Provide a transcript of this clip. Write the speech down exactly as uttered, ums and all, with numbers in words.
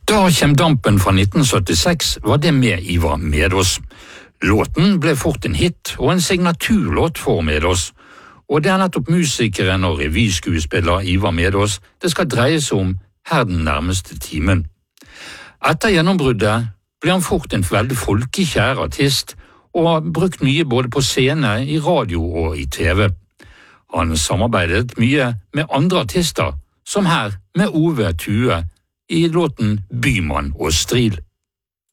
Da kjem dampen fra nitten syttiseks var det med Ivar Medås. Låten ble fort en hit og en signaturlåt for Medås, og det er nettopp musikeren og revyskuespiller Ivar Medås det skal dreie seg om her den nærmeste timen. Etter gjennombruddet ble han fort en veldig folkekjær artist og har brukt mye både på scene, i radio og i T V. Han samarbeidet mye med andre artister, som her med Ove Tue i låten Bymann og Stril.